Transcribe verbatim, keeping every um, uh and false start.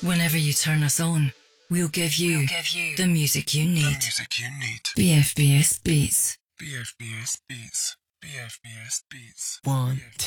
Whenever you turn us on, we'll give you, We'll give you the music you the need. music you need. B F B S Beats. B F B S Beats. B F B S Beats. One,